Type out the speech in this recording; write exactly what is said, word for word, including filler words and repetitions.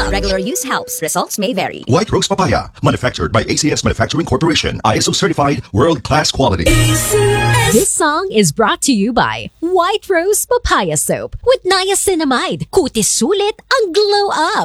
Regular use helps. Results may vary. White Rose Papaya, manufactured by A C S Manufacturing Corporation, I S O certified, world-class quality. This song is brought to you by White Rose Papaya Soap with niacinamide. Kutis sulit ang glow up.